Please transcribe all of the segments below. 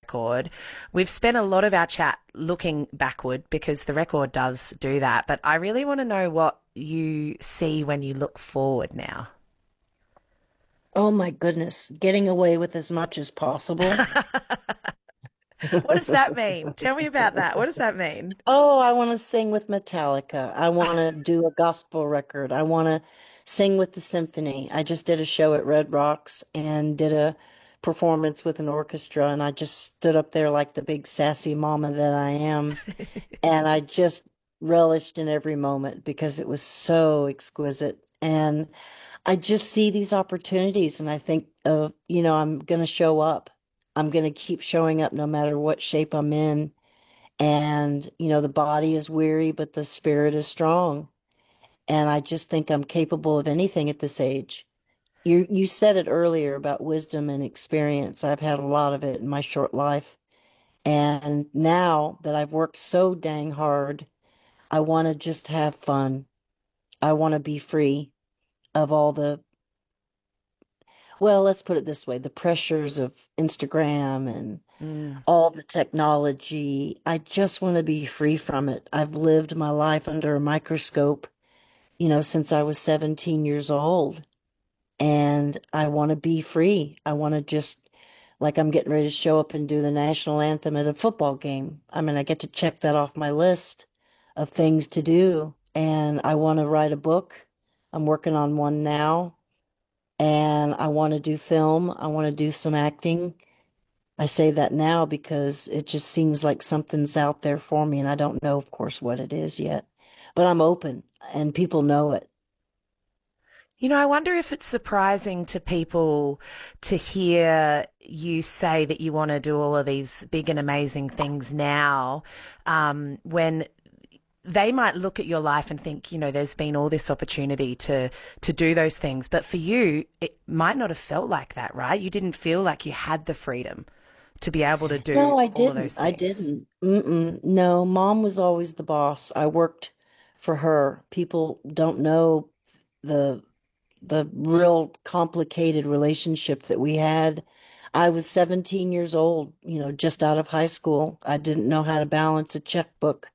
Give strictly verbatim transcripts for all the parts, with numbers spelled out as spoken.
record. We've spent a lot of our chat looking backward because the record does do that, but I really want to know what you see when you look forward now. Oh my goodness, getting away with as much as possible. What does that mean? Tell me about that. What does that mean? Oh, I want to sing with Metallica. I want to do a gospel record. I want to sing with the symphony. I just did a show at Red Rocks and did a performance with an orchestra, and I just stood up there like the big sassy mama that I am. And I just relished in every moment because it was so exquisite. And I just see these opportunities and I think of, you know, I'm going to show up. I'm going to keep showing up no matter what shape I'm in. And, you know, the body is weary, but the spirit is strong. And I just think I'm capable of anything at this age. You you said it earlier about wisdom and experience. I've had a lot of it in my short life. And now that I've worked so dang hard, I want to just have fun. I want to be free of all the, well, let's put it this way, the pressures of Instagram and Mm. all the technology. I just want to be free from it. I've lived my life under a microscope, you know, since I was seventeen years old. And I want to be free. I want to just, like, I'm getting ready to show up and do the national anthem at a football game. I mean, I get to check that off my list of things to do. And I want to write a book. I'm working on one now. And I want to do film. I want to do some acting. I say that now because it just seems like something's out there for me, and I don't know, of course, what it is yet. But I'm open, and people know it. You know, I wonder if it's surprising to people to hear you say that you want to do all of these big and amazing things now, um, when they might look at your life and think, you know, there's been all this opportunity to to do those things, but for you, it might not have felt like that, right? You didn't feel like you had the freedom to be able to do No, I all of didn't. those I things. didn't. Mm-mm. No, mom was always the boss. I worked for her. People don't know the the real complicated relationship that we had. I was seventeen years old, you know, just out of high school. I didn't know how to balance a checkbook.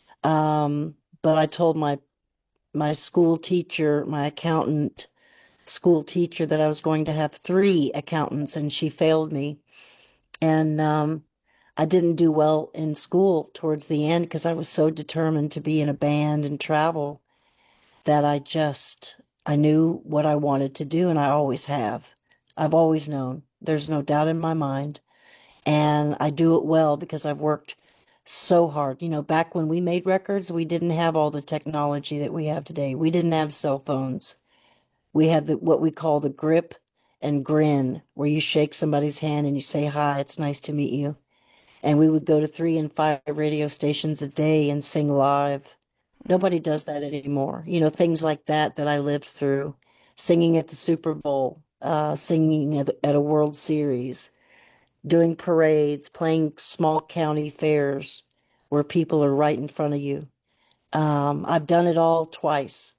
Um, but I told my my school teacher, my accountant school teacher that I was going to have three accountants and she failed me. And um, I didn't do well in school towards the end because I was so determined to be in a band and travel that I just I knew what I wanted to do and I always have. I've always known. There's no doubt in my mind. And I do it well because I've worked so hard. You know, back when we made records, we didn't have all the technology that we have today. We didn't have cell phones. We had the what we call the grip and grin, where you shake somebody's hand and you say, "Hi, it's nice to meet you." And we would go to three and five radio stations a day and sing live. Nobody does that anymore. You know, things like that that I lived through, singing at the Super Bowl, uh, singing at, at a World Series, doing parades, playing small county fairs where people are right in front of you. Um, I've done it all twice.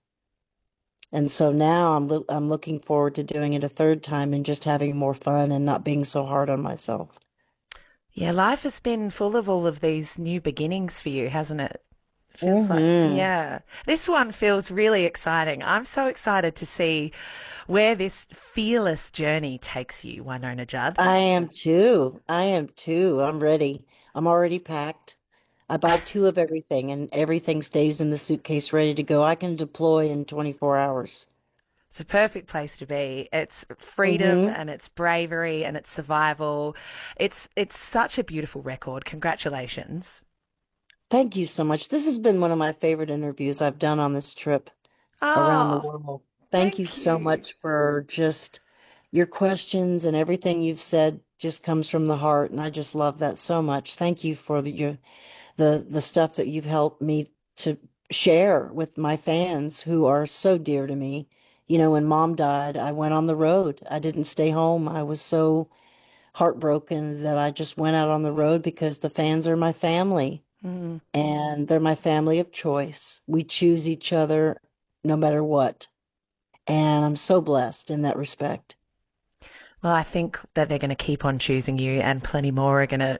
And so now I'm loo- I'm looking forward to doing it a third time and just having more fun and not being so hard on myself. Yeah, life has been full of all of these new beginnings for you, hasn't it? Feels like, Hmm. yeah. This one feels really exciting. I'm so excited to see where this fearless journey takes you, Winona Judd. I am too. I am too. I'm ready. I'm already packed. I buy two of everything and everything stays in the suitcase ready to go. I can deploy in twenty-four hours. It's a perfect place to be. It's freedom Hmm. and it's bravery and it's survival. It's it's such a beautiful record. Congratulations. Thank you so much. This has been one of my favorite interviews I've done on this trip around the Oh, world. Thank you thank so you. much for just your questions and everything you've said just comes from the heart, and I just love that so much. Thank you for the your, the the stuff that you've helped me to share with my fans who are so dear to me. You know, when mom died, I went on the road. I didn't stay home. I was so heartbroken that I just went out on the road because the fans are my family Mm. and they're my family of choice. We choose each other no matter what. And I'm so blessed in that respect. Well, I think that they're going to keep on choosing you, and plenty more are going to